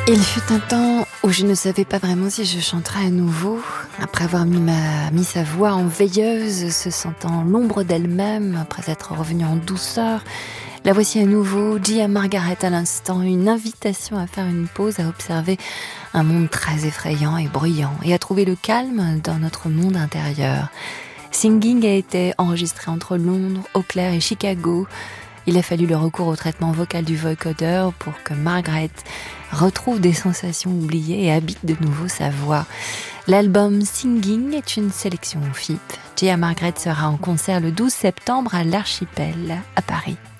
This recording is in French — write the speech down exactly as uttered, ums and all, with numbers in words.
Il fut un temps où je ne savais pas vraiment si je chanterais à nouveau. Après avoir mis, ma, mis sa voix en veilleuse, se sentant l'ombre d'elle-même, après être revenue en douceur, la voici à nouveau, Gia Margaret à l'instant, une invitation à faire une pause, à observer un monde très effrayant et bruyant, et à trouver le calme dans notre monde intérieur. Singing a été enregistré entre Londres, Eau Claire et Chicago. Il a fallu le recours au traitement vocal du vocodeur pour que Margaret retrouve des sensations oubliées et habite de nouveau sa voix. L'album Singing est une sélection F I P. Gia Margaret sera en concert le douze septembre à l'Archipel, à Paris.